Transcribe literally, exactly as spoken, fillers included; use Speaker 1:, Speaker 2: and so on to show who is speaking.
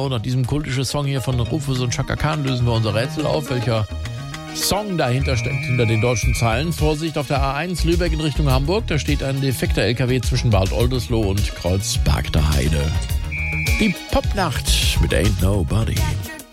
Speaker 1: nach diesem kultischen Song hier von Rufus und Chaka Khan lösen wir unser Rätsel auf, welcher Song dahinter steckt, hinter den deutschen Zeilen. Vorsicht auf der A eins Lübeck in Richtung Hamburg, da steht ein defekter L K W zwischen Bad Oldesloe und Kreuzberg der Heide. Die Popnacht mit Ain't Nobody.